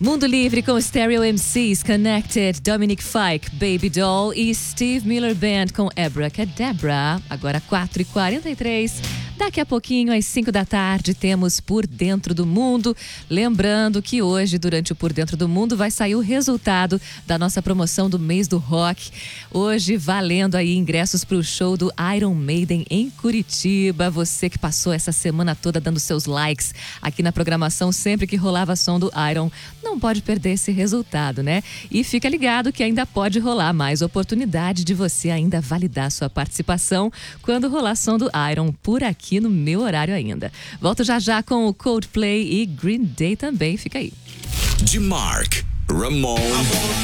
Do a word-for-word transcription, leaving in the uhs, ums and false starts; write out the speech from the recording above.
Mundo Livre com Stereo M Cs, Connected, Dominic Fike, Baby Doll e Steve Miller Band com Abracadabra. Agora quatro e quarenta e três. Daqui a pouquinho, às cinco da tarde, temos Por Dentro do Mundo. Lembrando que hoje, durante o Por Dentro do Mundo, vai sair o resultado da nossa promoção do mês do rock. Hoje, valendo aí ingressos para o show do Iron Maiden em Curitiba. Você que passou essa semana toda dando seus likes aqui na programação, sempre que rolava som do Iron, não pode perder esse resultado, né? E fica ligado que ainda pode rolar mais oportunidade de você ainda validar sua participação quando rolar som do Iron por aqui. Aqui no meu horário ainda. Volto já já com o Coldplay e Green Day também. Fica aí. De Mark, Ramon